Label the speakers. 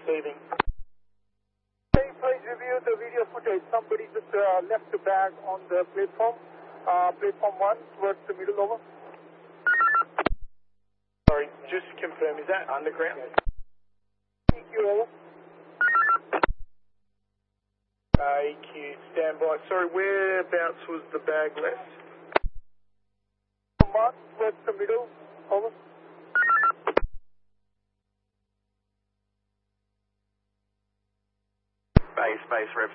Speaker 1: receiving.
Speaker 2: Can you please review the video footage? Somebody just left the bag on the platform, platform 1 towards the middle, over.
Speaker 1: Sorry, just to confirm, is that underground?
Speaker 2: Thank you, over.
Speaker 1: AQ, standby. Sorry, whereabouts was the bag left?
Speaker 2: Mark, towards the middle, over.
Speaker 3: Base, Rev